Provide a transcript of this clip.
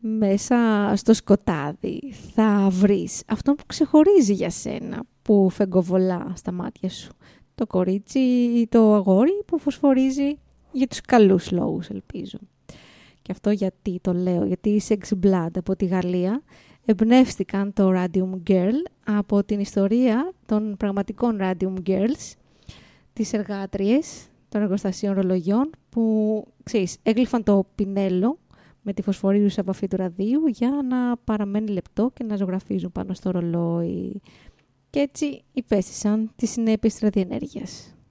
μέσα στο σκοτάδι θα βρεις αυτό που ξεχωρίζει για σένα, που φεγγοβολά στα μάτια σου. Το κορίτσι ή το αγόρι που φωσφορίζει για τους καλούς λόγους, ελπίζω. Και αυτό γιατί το λέω, γιατί οι Sexy Blood από τη Γαλλία εμπνεύστηκαν το Radium Girl από την ιστορία των πραγματικών Radium Girls, τις εργάτριες των εργοστασίων ρολογιών που, ξέρεις, έγλυφαν το πινέλο με τη φωσφορίζουσα επαφή του ραδίου για να παραμένει λεπτό και να ζωγραφίζουν πάνω στο ρολόι. Και έτσι υπέστησαν τις συνέπειες της ραδιενέργειας.